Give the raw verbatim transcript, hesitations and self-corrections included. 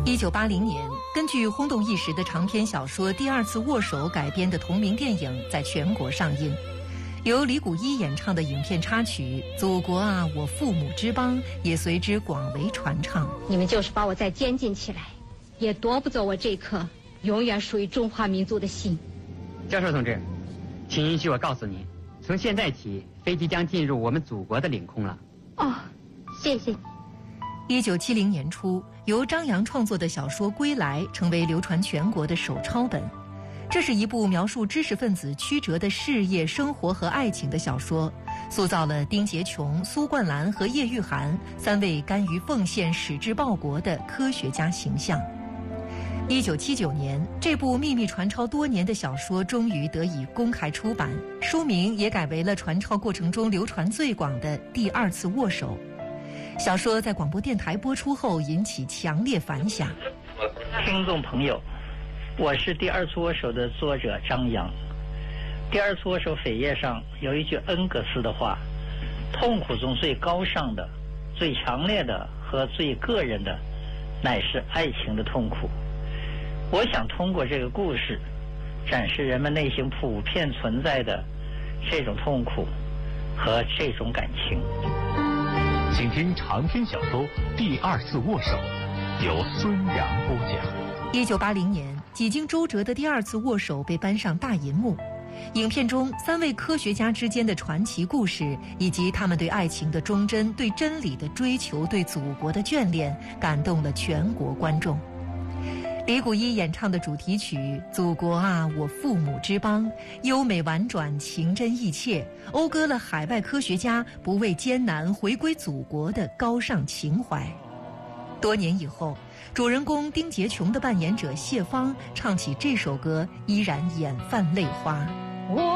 一九八零年，根据轰动一时的长篇小说《第二次握手》改编的同名电影在全国上映，由李谷一演唱的影片插曲《祖国啊，我父母之邦》也随之广为传唱。 你们就是把我再监禁起来，也夺不走我这颗永远属于中华民族的心。 教授同志，请允许我告诉您，从现在起，飞机将进入我们祖国的领空了。 哦，谢谢你。 一九七零年初，由张扬创作的小说《归来》成为流传全国的手抄本。这是一部描述知识分子曲折的事业、生活和爱情的小说，塑造了丁洁琼、苏冠兰和叶玉涵三位甘于奉献、矢志报国的科学家形象。一九七九年，这部秘密传抄多年的小说终于得以公开出版，书名也改为了传抄过程中流传最广的《第二次握手》。小说在广播电台播出后引起强烈反响。 听众朋友，我是《第二次握手》的作者张扬。《第二次握手》扉页上有一句恩格斯的话：痛苦中最高尚的、最强烈的和最个人的，乃是爱情的痛苦。我想通过这个故事，展示人们内心普遍存在的这种痛苦和这种感情。 请听长篇小说《第二次握手》，由孙阳播讲。 一九八零年，几经周折的《第二次握手》被搬上大银幕。影片中三位科学家之间的传奇故事，以及他们对爱情的忠贞、对真理的追求、对祖国的眷恋，感动了全国观众。李谷一演唱的主题曲《祖国啊，我父母之邦》，优美婉转，情真意切，讴歌了海外科学家不畏艰难回归祖国的高尚情怀。多年以后，主人公丁洁琼的扮演者谢芳唱起这首歌，依然眼泛泪花。 我